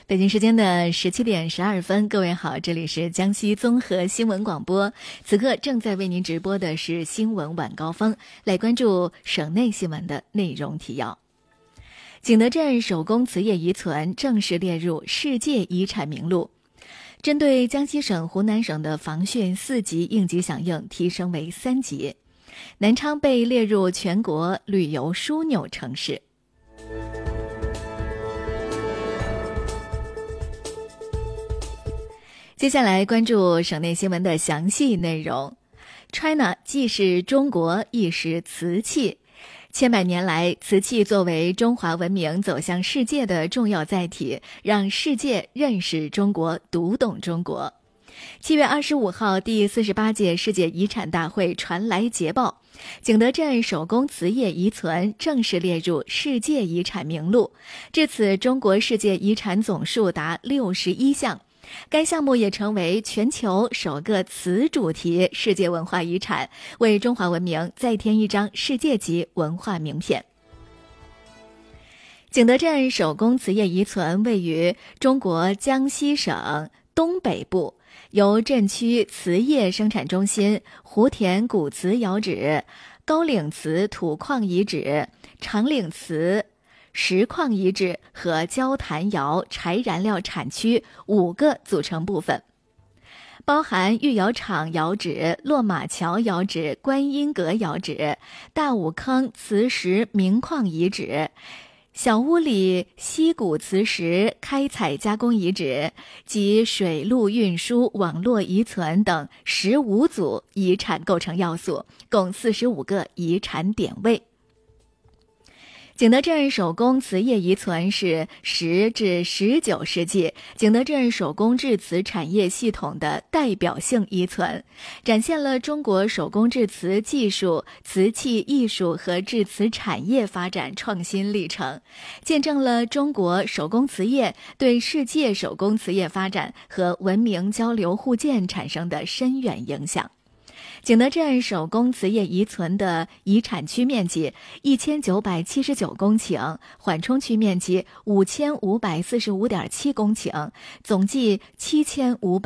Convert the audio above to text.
北京时间的17:12，各位好，这里是江西综合新闻广播，此刻正在为您直播的是新闻晚高峰，来关注省内新闻的内容提要。景德镇手工瓷业遗存正式列入世界遗产名录。针对江西省、湖南省的防汛4级应急响应提升为3级。南昌被列入全国旅游枢纽城市。接下来关注省内新闻的详细内容。China 既是中国，亦是瓷器。千百年来，瓷器作为中华文明走向世界的重要载体，让世界认识中国，读懂中国。7月25号，第48届世界遗产大会传来捷报，景德镇手工瓷业遗存正式列入世界遗产名录。至此，中国世界遗产总数达61项。该项目也成为全球首个瓷主题世界文化遗产，为中华文明再添一张世界级文化名片。景德镇手工瓷业遗存位于中国江西省东北部，由镇区瓷业生产中心、湖田古瓷窑址、高岭瓷土矿遗址、长岭瓷石矿遗址和焦坛窑柴燃料产区5个组成部分，包含玉窑厂窑址、落马桥窑址、观音阁窑址、大武坑瓷石明矿遗址、小屋里溪谷瓷石开采加工遗址及水路运输网络遗存等15组遗产构成要素，共45个遗产点位。景德镇手工瓷业遗存是10至19世纪景德镇手工制瓷产业系统的代表性遗存，展现了中国手工制瓷技术、瓷器艺术和制瓷产业发展创新历程，见证了中国手工瓷业对世界手工瓷业发展和文明交流互鉴产生的深远影响。景德镇手工瓷业遗存的遗产区面积1979公顷，缓冲区面积5545.7公顷，总计7500